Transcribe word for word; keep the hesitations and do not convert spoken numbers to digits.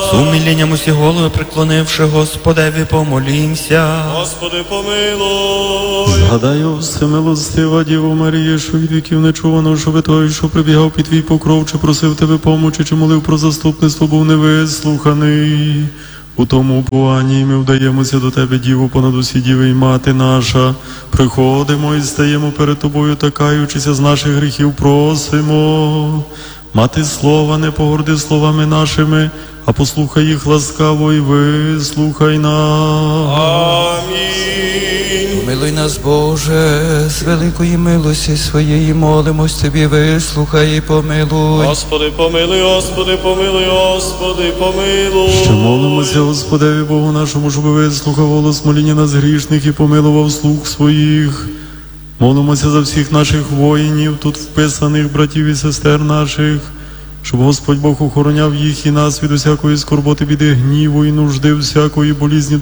З умилінням усі голови приклонивши, Господеві помолімся. Господи, помилуй. Згадаю все милостива Діву Марію, що від віків не чувано, щоб той, що прибігав під твій покров, чи просив тебе помочі, чи молив про заступництво, був невислуханий. У тому пованні ми вдаємося до тебе, Діву, понад усі діви, і мати наша. Приходимо і стаємо перед тобою, та каючися з наших гріхів, просимо. Мати слова, не погорди словами нашими, а послухай їх ласкаво і вислухай нас. Амінь. Милуй нас, Боже, з великої милості своєї молимось Тобі, вислухай і помилуй. Господи, помилуй, Господи, помилуй, Господи, помилуй. Ще молимося Господеві Богу нашому, щоб вислухав голос моління нас грішних і помилував слуг своїх. Молимося за всіх наших воїнів, тут вписаних братів і сестер наших, щоб Господь Бог охороняв їх і нас від усякої скорботи, біди, гніву і нужди, всякої болізні